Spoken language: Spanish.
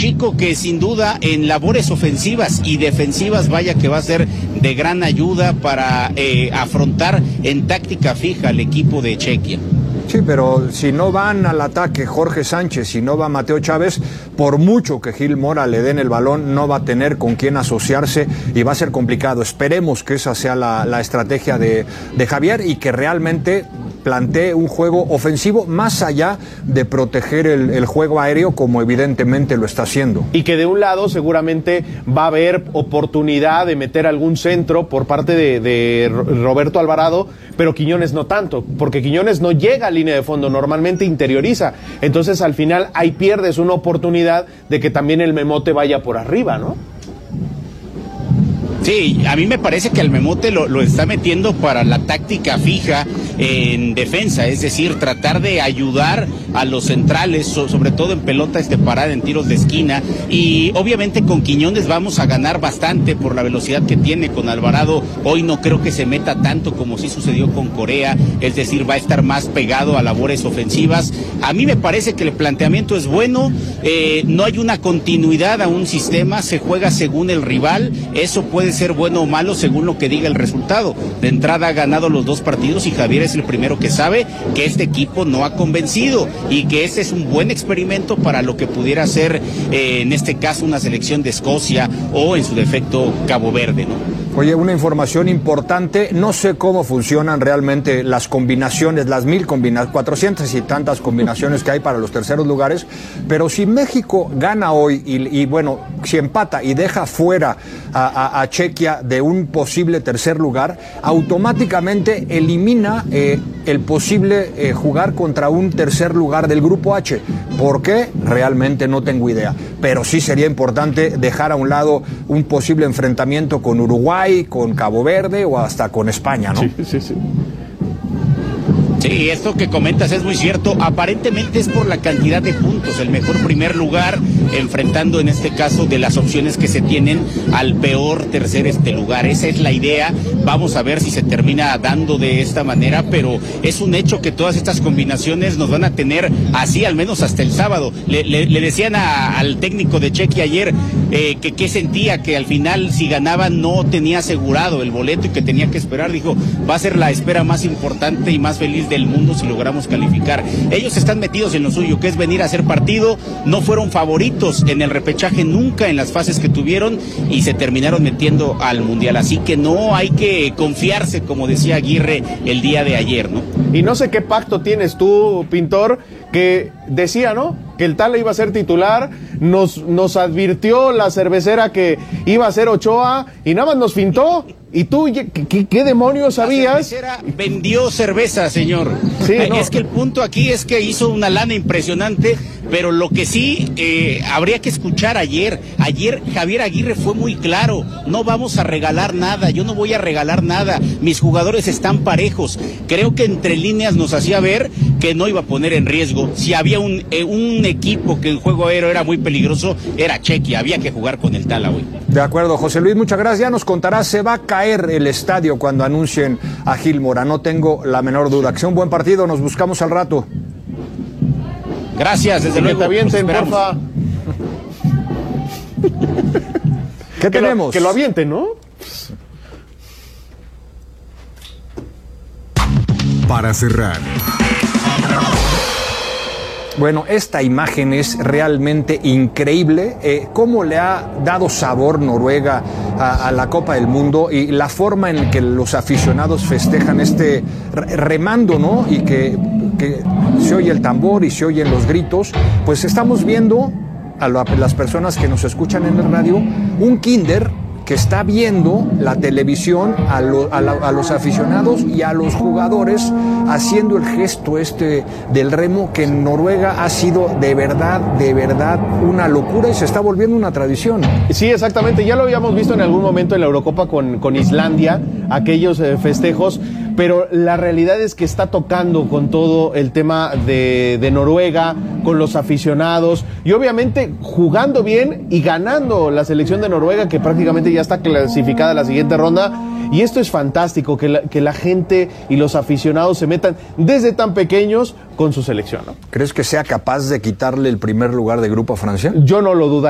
chico que sin duda en labores ofensivas y defensivas, vaya que va a ser de gran ayuda para afrontar en táctica fija al equipo de Chequia. Sí, pero si no van al ataque Jorge Sánchez, si no va Mateo Chávez, por mucho que Gil Mora le den el balón, no va a tener con quién asociarse y va a ser complicado. Esperemos que esa sea la estrategia de Javier y que realmente plantee un juego ofensivo más allá de proteger el juego aéreo como evidentemente lo está haciendo. Y que de un lado seguramente va a haber oportunidad de meter algún centro por parte de Roberto Alvarado, pero Quiñones no tanto, porque Quiñones no llega a línea de fondo, normalmente interioriza. Entonces al final ahí pierdes una oportunidad de que también el Memote vaya por arriba, ¿no? Sí, a mí me parece que el Memote lo está metiendo para la táctica fija en defensa, es decir, tratar de ayudar a los centrales, sobre todo en pelotas de parada, en tiros de esquina, y obviamente con Quiñones vamos a ganar bastante por la velocidad que tiene. Con Alvarado hoy no creo que se meta tanto como sí sucedió con Corea, es decir, va a estar más pegado a labores ofensivas. A mí me parece que el planteamiento es bueno, no hay una continuidad a un sistema, se juega según el rival, eso puede ser bueno o malo según lo que diga el resultado. De entrada ha ganado los 2 partidos y Javier es el primero que sabe que este equipo no ha convencido y que este es un buen experimento para lo que pudiera ser en este caso una selección de Escocia o en su defecto Cabo Verde, ¿no? Oye, una información importante, no sé cómo funcionan realmente las combinaciones, las 400 y tantas combinaciones que hay para los terceros lugares, pero si México gana hoy y bueno, si empata y deja fuera a Chequia de un posible tercer lugar, automáticamente elimina el posible jugar contra un tercer lugar del grupo H. ¿Por qué? Realmente no tengo idea, pero sí sería importante dejar a un lado un posible enfrentamiento con Uruguay, con Cabo Verde o hasta con España, ¿no? Sí. Sí, esto que comentas es muy cierto. Aparentemente es por la cantidad de puntos, el mejor primer lugar, enfrentando en este caso de las opciones que se tienen al peor tercer lugar. Esa es la idea. Vamos a ver si se termina dando de esta manera, pero es un hecho que todas estas combinaciones nos van a tener así al menos hasta el sábado. Le decían al técnico de Chequia ayer que sentía que al final si ganaba no tenía asegurado el boleto y que tenía que esperar. Dijo, va a ser la espera más importante y más feliz del mundo si logramos calificar. Ellos están metidos en lo suyo, que es venir a hacer partido. No fueron favoritos en el repechaje nunca en las fases que tuvieron y se terminaron metiendo al Mundial. Así que no hay que confiarse, como decía Aguirre el día de ayer, ¿no? Y no sé qué pacto tienes tú, Pintor, que decía, ¿no?, que el Tala iba a ser titular, nos advirtió la cervecera que iba a ser Ochoa y nada más nos fintó. ¿Y tú qué demonios sabías? La cervecera vendió cerveza, señor. Sí, no. Es que el punto aquí es que hizo una lana impresionante, pero lo que sí habría que escuchar ayer Javier Aguirre fue muy claro: no vamos a regalar nada, yo no voy a regalar nada, mis jugadores están parejos. Creo que entre líneas nos hacía ver que no iba a poner en riesgo. Si había un equipo que en juego aéreo era muy peligroso, era Chequia, había que jugar con el Tala hoy. De acuerdo, José Luis, muchas gracias. Ya nos contarás, se va a caer el estadio cuando anuncien a Gil Mora, no tengo la menor duda. Que sea un buen partido, nos buscamos al rato. Gracias, desde luego. Que te avienten, porfa. ¿Qué tenemos? Que lo avienten, ¿no? Para cerrar. Bueno, esta imagen es realmente increíble, cómo le ha dado sabor Noruega a la Copa del Mundo y la forma en que los aficionados festejan remando, ¿no? Y que se oye el tambor y se oyen los gritos. Pues estamos viendo a las personas que nos escuchan en el radio, un kinder que está viendo la televisión a los aficionados y a los jugadores haciendo el gesto del remo, que en Noruega ha sido de verdad una locura y se está volviendo una tradición. Sí, exactamente, ya lo habíamos visto en algún momento en la Eurocopa con Islandia, aquellos festejos, pero la realidad es que está tocando con todo el tema de Noruega, con los aficionados y obviamente jugando bien y ganando la selección de Noruega, que prácticamente ya está clasificada a la siguiente ronda. Y esto es fantástico, que la gente y los aficionados se metan desde tan pequeños con su selección, ¿no? ¿Crees que sea capaz de quitarle el primer lugar de grupo a Francia? Yo no lo dudaría.